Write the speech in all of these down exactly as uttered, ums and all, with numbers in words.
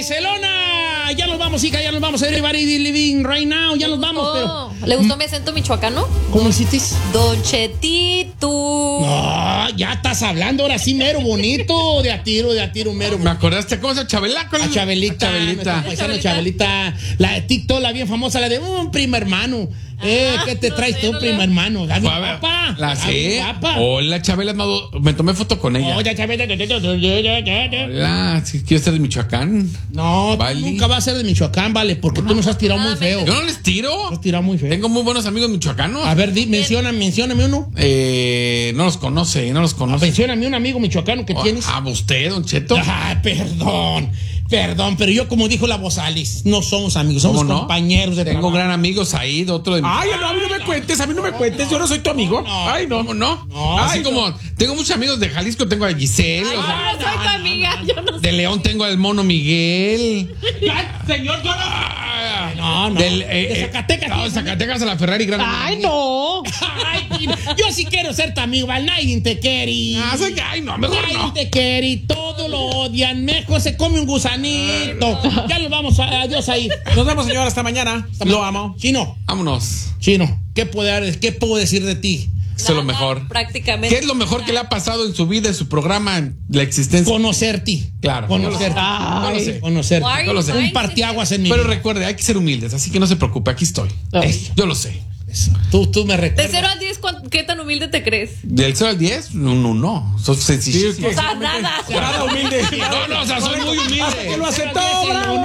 Giselona, ya nos vamos, hija, ya nos vamos. Everybody living right now, ya nos vamos. Oh, pero, ¿le gustó mi acento michoacano? ¿Cómo hiciste? Don Chetito. No, ya estás hablando ahora sí, mero bonito. De a tiro, de a tiro, mero. ¿Me acordaste cómo se Chabela? A Chabelita, A Chabelita. nuestro paisano Chabelita, la de TikTok, la bien famosa, la de un primo hermano. Eh, ¿qué te no traes sé, tú, no primo le- hermano? La bien A ver, guapa. La bien sé. guapa. Hola, Chabela. no, me tomé foto con ella. Oye, Chabela. Hola, si quiero ser de Michoacán. No, Vale. tú nunca vas a ser de Michoacán, vale, porque tú nos has tirado muy feo. Yo no les tiro. Nos has tirado muy feo. Tengo muy buenos amigos michoacanos. A ver, di, menciona, mencióname uno. Eh, no los conoce, no los conoce. Mencióname un amigo michoacano que tienes. Ah, usted, Don Cheto. Ah, perdón, perdón, pero yo como dijo la voz Alice, no somos amigos, somos ¿Cómo no? compañeros de Tengo trabajo. gran amigo Said, otro de mi. Ay, no, a mí no me cuentes, a mí no me cuentes, yo no soy tu amigo. No, Ay, no. ¿Cómo no? No, Así ay, como tengo muchos amigos de Jalisco, tengo a Giselle. Ay, o sea, yo no soy tu amiga, yo no sé. de León tengo al mono Miguel. Ay, señor, yo no. Ah, No, no. Del, eh, De eh, Zacatecas, No, de ¿tienes Zacatecas a la Ferrari Gran. Ay, no. Ay, yo sí quiero ser tu amigo, ¿vale? Nadie te quiere. Ah, soy que- ay, no, mejor Nadie no. te quiere, todo lo odian. Mejor se come un gusanito. Ya nos vamos, a, adiós ahí. Nos vemos, señor, hasta mañana. Lo amo. Chino, Vámonos. Chino, ¿qué puedo, ¿qué puedo decir de ti? Eso es lo Nada, mejor. Prácticamente. ¿Qué es lo mejor que le ha pasado en su vida, en su programa, en la existencia? Conocerte. Claro. Conocerte. Yo lo sé. Conocerte. Why are Yo lo you sé. Un trying to- partiaguas en mi Pero vida. recuerde, hay que ser humildes, así que no se preocupe, aquí estoy. Eso, Yo lo sé. eso. Tú, tú me De recuerdas. cero al diez, ¿cuán- ¿qué tan humilde te crees? Del cero al diez, no, no, no. Son sencillos. O sea, nada. Nada humilde. No, no, o sea, soy muy humilde. Hasta que lo aceptó, Bravo, bravo.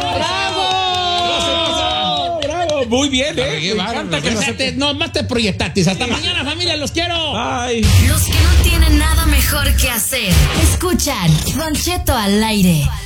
bravo. Bravo, muy bien, La eh. regué, Me bárbaro, encanta que lo Ya acepte. te- No, más te proyectaste. Hasta mañana, familia, los quiero. Ay. Los que no tienen nada mejor que hacer. Escuchan Don Cheto al aire.